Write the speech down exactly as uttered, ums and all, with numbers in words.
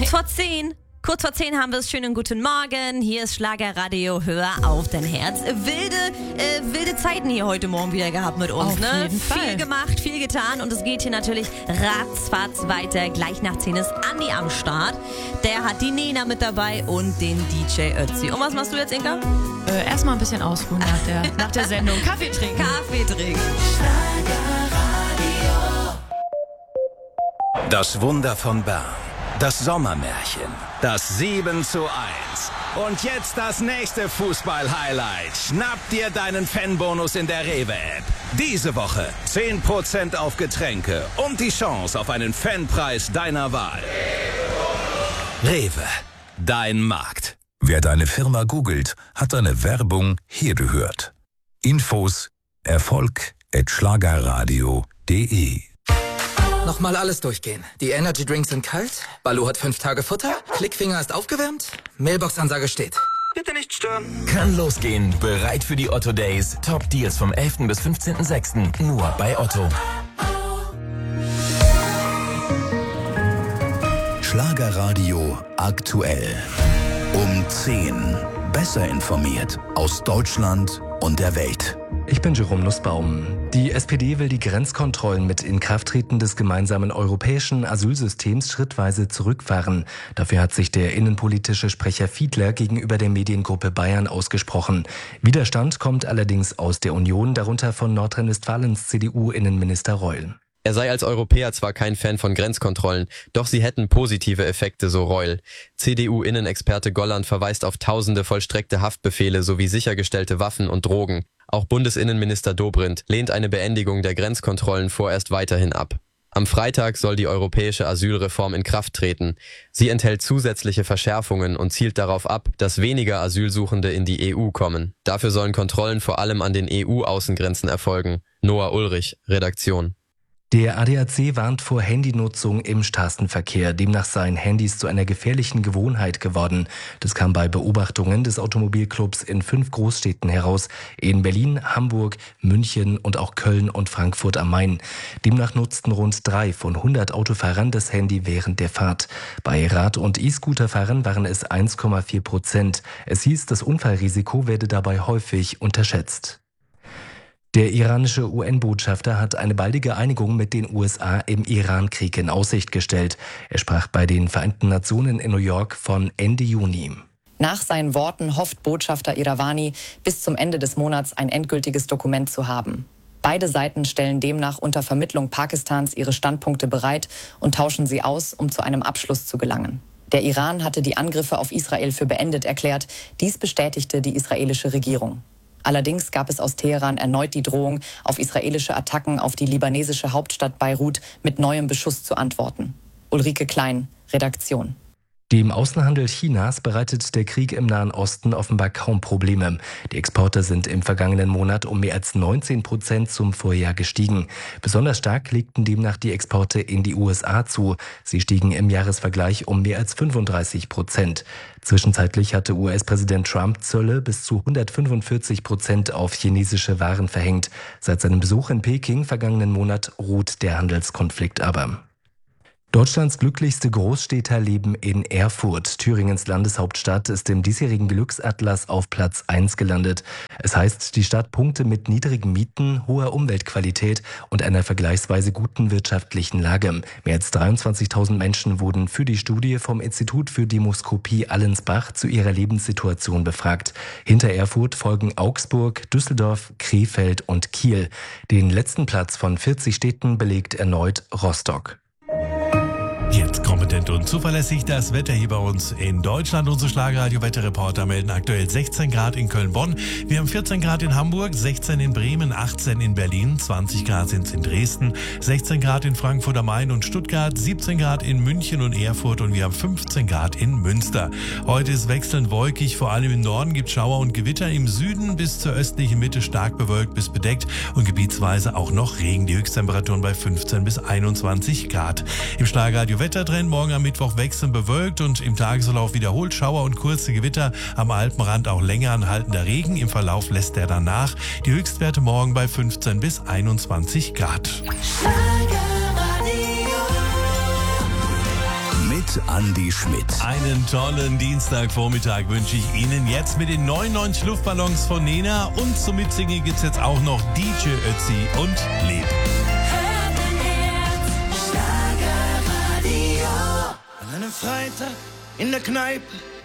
Kurz vor zehn. Kurz vor zehn haben wir es. Schönen guten Morgen. Hier ist Schlagerradio. Hör auf dein Herz. Wilde, äh, wilde Zeiten hier heute Morgen wieder gehabt mit uns. Auf ne? jeden Fall. Viel gemacht, viel getan. Und es geht hier natürlich ratzfatz weiter. Gleich nach zehn ist Andi am Start. Der hat die Nena mit dabei und den D J Ötzi. Und was machst du jetzt, Inka? Äh, erstmal ein bisschen ausruhen nach der, nach der Sendung. Kaffee trinken. Kaffee trinken. Das Wunder von Bern. Das Sommermärchen. Das sieben zu eins. Und jetzt das nächste Fußball-Highlight. Schnapp dir deinen Fanbonus in der Rewe-App. Diese Woche zehn Prozent auf Getränke und die Chance auf einen Fanpreis deiner Wahl. Rewe. Dein Markt. Wer deine Firma googelt, hat deine Werbung hier gehört. Infos Erfolg at schlagerradio punkt de. Nochmal alles durchgehen. Die Energy Drinks sind kalt, Balu hat fünf Tage Futter, Klickfinger ist aufgewärmt, Mailbox-Ansage steht. Bitte nicht stören. Kann losgehen. Bereit für die Otto Days. Top Deals vom elften bis fünfzehnten sechsten Nur bei Otto. Schlagerradio aktuell. Um zehn. Besser informiert aus Deutschland und der Welt. Ich bin Jerome Nussbaum. Die S P D will die Grenzkontrollen mit Inkrafttreten des gemeinsamen europäischen Asylsystems schrittweise zurückfahren. Dafür hat sich der innenpolitische Sprecher Fiedler gegenüber der Mediengruppe Bayern ausgesprochen. Widerstand kommt allerdings aus der Union, darunter von Nordrhein-Westfalens C D U-Innenminister Reul. Er sei als Europäer zwar kein Fan von Grenzkontrollen, doch sie hätten positive Effekte, so Reul. C D U-Innenexperte Golland verweist auf tausende vollstreckte Haftbefehle sowie sichergestellte Waffen und Drogen. Auch Bundesinnenminister Dobrindt lehnt eine Beendigung der Grenzkontrollen vorerst weiterhin ab. Am Freitag soll die europäische Asylreform in Kraft treten. Sie enthält zusätzliche Verschärfungen und zielt darauf ab, dass weniger Asylsuchende in die E U kommen. Dafür sollen Kontrollen vor allem an den E U-Außengrenzen erfolgen. Noah Ulrich, Redaktion. Der A D A C warnt vor Handynutzung im Straßenverkehr. Demnach seien Handys zu einer gefährlichen Gewohnheit geworden. Das kam bei Beobachtungen des Automobilclubs in fünf Großstädten heraus. In Berlin, Hamburg, München und auch Köln und Frankfurt am Main. Demnach nutzten rund drei von hundert Autofahrern das Handy während der Fahrt. Bei Rad- und E-Scooter-Fahrern waren es eins Komma vier Prozent. Es hieß, das Unfallrisiko werde dabei häufig unterschätzt. Der iranische U N-Botschafter hat eine baldige Einigung mit den U S A im Iran-Krieg in Aussicht gestellt. Er sprach bei den Vereinten Nationen in New York von Ende Juni. Nach seinen Worten hofft Botschafter Iravani, bis zum Ende des Monats ein endgültiges Dokument zu haben. Beide Seiten stellen demnach unter Vermittlung Pakistans ihre Standpunkte bereit und tauschen sie aus, um zu einem Abschluss zu gelangen. Der Iran hatte die Angriffe auf Israel für beendet erklärt. Dies bestätigte die israelische Regierung. Allerdings gab es aus Teheran erneut die Drohung, auf israelische Attacken auf die libanesische Hauptstadt Beirut mit neuem Beschuss zu antworten. Ulrike Klein, Redaktion. Dem Außenhandel Chinas bereitet der Krieg im Nahen Osten offenbar kaum Probleme. Die Exporte sind im vergangenen Monat um mehr als neunzehn Prozent zum Vorjahr gestiegen. Besonders stark legten demnach die Exporte in die U S A zu. Sie stiegen im Jahresvergleich um mehr als fünfunddreißig Prozent. Zwischenzeitlich hatte U S-Präsident Trump Zölle bis zu hundertfünfundvierzig Prozent auf chinesische Waren verhängt. Seit seinem Besuch in Peking vergangenen Monat ruht der Handelskonflikt aber. Deutschlands glücklichste Großstädter leben in Erfurt. Thüringens Landeshauptstadt ist im diesjährigen Glücksatlas auf Platz eins gelandet. Es heißt, die Stadt punkte mit niedrigen Mieten, hoher Umweltqualität und einer vergleichsweise guten wirtschaftlichen Lage. Mehr als dreiundzwanzigtausend Menschen wurden für die Studie vom Institut für Demoskopie Allensbach zu ihrer Lebenssituation befragt. Hinter Erfurt folgen Augsburg, Düsseldorf, Krefeld und Kiel. Den letzten Platz von vierzig Städten belegt erneut Rostock. Jetzt kompetent und zuverlässig das Wetter hier bei uns in Deutschland. Unsere Schlagerradio-Wetterreporter melden aktuell sechzehn Grad in Köln-Bonn. Wir haben vierzehn Grad in Hamburg, sechzehn in Bremen, achtzehn in Berlin, zwanzig Grad sind es in Dresden, sechzehn Grad in Frankfurt am Main und Stuttgart, siebzehn Grad in München und Erfurt und wir haben fünfzehn Grad in Münster. Heute ist wechselnd wolkig, vor allem im Norden gibt es Schauer und Gewitter, im Süden bis zur östlichen Mitte stark bewölkt bis bedeckt und gebietsweise auch noch Regen. Die Höchsttemperaturen bei fünfzehn bis einundzwanzig Grad. Im Schlagerradio Wettertrend morgen am Mittwoch wechselnd bewölkt und im Tagesverlauf wiederholt Schauer und kurze Gewitter. Am Alpenrand auch länger anhaltender Regen. Im Verlauf lässt er dann nach. Die Höchstwerte morgen bei fünfzehn bis einundzwanzig Grad. Mit Andi Schmidt. Einen tollen Dienstagvormittag wünsche ich Ihnen jetzt mit den neunundneunzig Luftballons von Nena. Und zum Mitsingen gibt's jetzt auch noch D J Ötzi und Leb. An einem Freitag in der Kneipe